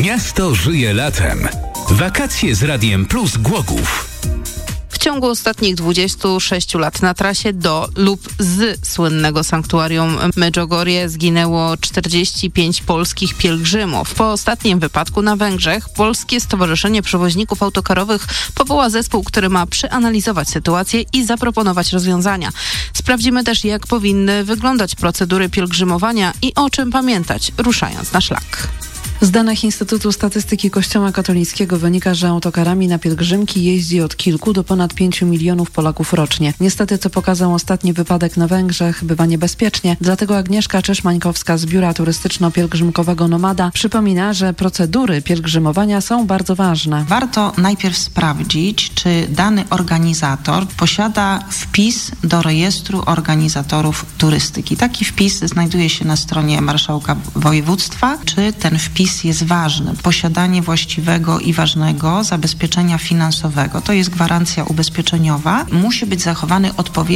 Miasto żyje latem. Wakacje z Radiem Plus Głogów. W ciągu ostatnich 26 lat na trasie do lub z słynnego sanktuarium Medjugorje zginęło 45 polskich pielgrzymów. Po ostatnim wypadku na Węgrzech Polskie Stowarzyszenie Przewoźników Autokarowych powoła zespół, który ma przeanalizować sytuację i zaproponować rozwiązania. Sprawdzimy też, jak powinny wyglądać procedury pielgrzymowania i o czym pamiętać, ruszając na szlak. Z danych Instytutu Statystyki Kościoła Katolickiego wynika, że autokarami na pielgrzymki jeździ od kilku do ponad 5 milionów Polaków rocznie. Niestety, co pokazał ostatni wypadek na Węgrzech, bywa niebezpiecznie. Dlatego Agnieszka Czyszmańkowska z Biura Turystyczno-Pielgrzymkowego Nomada przypomina, że procedury pielgrzymowania są bardzo ważne. Warto najpierw sprawdzić, czy dany organizator posiada wpis do rejestru organizatorów turystyki. Taki wpis znajduje się na stronie marszałka województwa. Czy ten wpis jest ważny? Posiadanie właściwego i ważnego zabezpieczenia finansowego, to jest gwarancja ubezpieczeniowa. Musi być zachowany odpowiedni